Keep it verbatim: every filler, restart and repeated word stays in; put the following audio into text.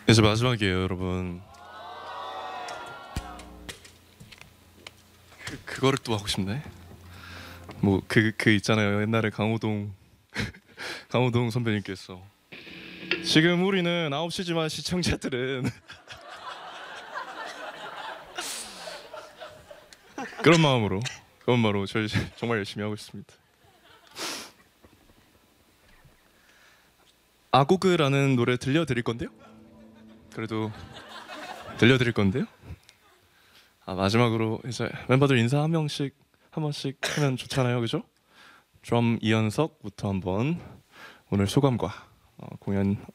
이제 마지막이에요, 여러분. 그, 그거를 또 하고 싶네. 뭐 그 그 있잖아요. 옛날에 강호동 강호동 선배님께서 지금 우리는 아홉 시지만 시청자들은 그런 마음으로 그런 마음으로 저희 정말 열심히 하고 있습니다. 아고그라는 노래 들려드릴 건데요. 그래도 들려드릴 건데요. 아, 마지막으로 이제 멤버들 인사 한 명씩 한 번씩 하면 좋잖아요, 그죠? 드럼 이연석부터 한번 오늘 소감과 어, 공연